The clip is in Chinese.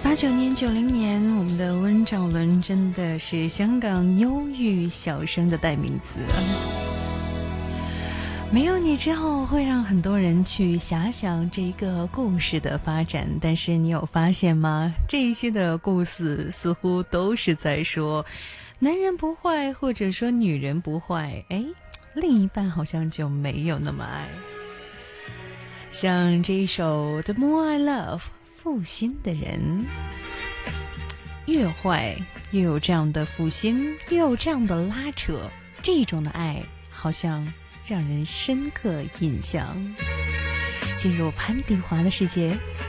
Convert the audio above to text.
89年、90年，我们的温兆伦真的是香港忧郁小生的代名词。没有你之后，会让很多人去遐想这一个故事的发展，但是你有发现吗？这一些的故事似乎都是在说男人不坏，或者说女人不坏，另一半好像就没有那么爱。像这一首《The More I Love》，负心的人越坏越有这样的负心，越有这样的拉扯，这种的爱好像让人深刻印象。进入潘迪华的世界，